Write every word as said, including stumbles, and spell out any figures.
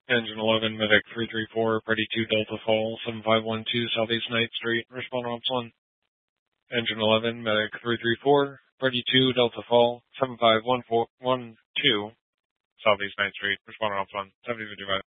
Engine eleven, Medic three three four, Freddy two Delta Fall, seven five one two Southeast ninth Street, respond Ops one. Engine eleven, Medic three three four, Freddy two Delta Fall, seven five one four one two Southeast ninth Street, respond Ops one, seventy fifty-five.